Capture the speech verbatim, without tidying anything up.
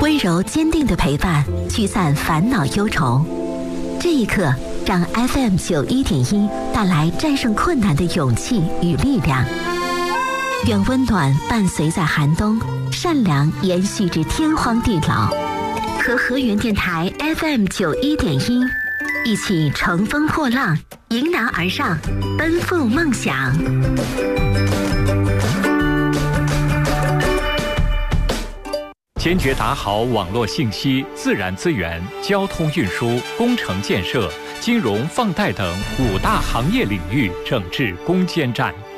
温柔坚定的陪伴，驱散烦恼忧愁。这一刻，让 F M 九一点一带来战胜困难的勇气与力量。愿温暖伴随在寒冬，善良延续至天荒地老。和河源电台 F M 九一点一一起乘风破浪，迎难而上，奔赴梦想。 坚决打好网络信息、自然资源、交通运输、工程建设、金融放贷等五大行业领域整治攻坚战。